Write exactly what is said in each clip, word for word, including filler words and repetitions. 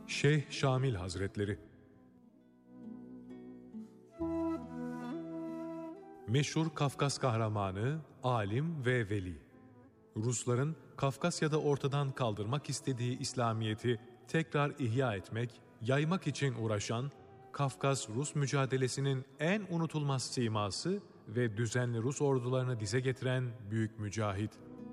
Şeyh Şamil Hazretleri. Meşhur Kafkas kahramanı, alim ve veli. Rusların Kafkasya'da ortadan kaldırmak istediği İslamiyet'i tekrar ihya etmek, yaymak için uğraşan, Kafkas-Rus mücadelesinin en unutulmaz siması ve düzenli Rus ordularını dize getiren büyük mücahit.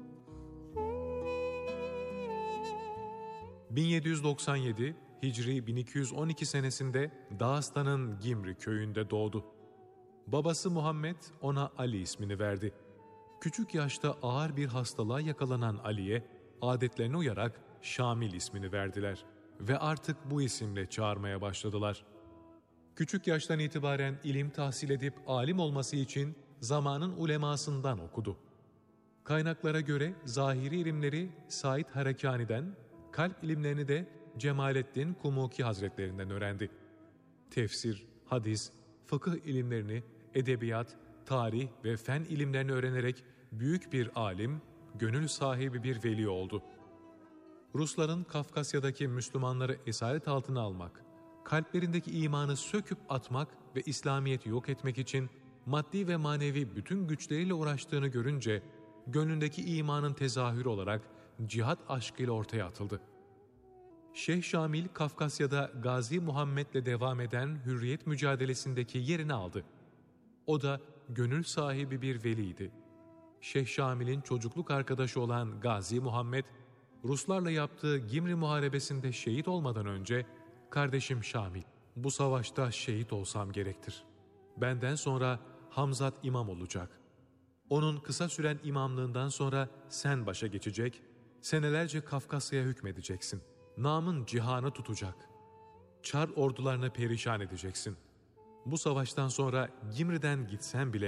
bin yedi yüz doksan yedi Hicri bin iki yüz on iki senesinde Dağıstan'ın Gimri köyünde doğdu. Babası Muhammed ona Ali ismini verdi. Küçük yaşta ağır bir hastalığa yakalanan Ali'ye adetlerine uyarak Şamil ismini verdiler ve artık bu isimle çağırmaya başladılar. Küçük yaştan itibaren ilim tahsil edip alim olması için zamanın ulemasından okudu. Kaynaklara göre zahiri ilimleri Said Harekani'den, kalp ilimlerini de Cemalettin Kumuki Hazretlerinden öğrendi. Tefsir, hadis, fıkıh ilimlerini, edebiyat, tarih ve fen ilimlerini öğrenerek büyük bir alim, gönül sahibi bir veli oldu. Rusların Kafkasya'daki Müslümanları esaret altına almak, kalplerindeki imanı söküp atmak ve İslamiyet'i yok etmek için maddi ve manevi bütün güçleriyle uğraştığını görünce, gönlündeki imanın tezahürü olarak cihat aşkıyla ortaya atıldı. Şeyh Şamil, Kafkasya'da Gazi Muhammed'le devam eden hürriyet mücadelesindeki yerini aldı. O da gönül sahibi bir veliydi. Şeyh Şamil'in çocukluk arkadaşı olan Gazi Muhammed, Ruslarla yaptığı Gimri Muharebesi'nde şehit olmadan önce, "Kardeşim Şamil, bu savaşta şehit olsam gerektir. Benden sonra Hamzat imam olacak. Onun kısa süren imamlığından sonra sen başa geçecek, senelerce Kafkasya'ya hükmedeceksin. Namın cihanı tutacak. Çar ordularını perişan edeceksin. Bu savaştan sonra Gimri'den gitsen bile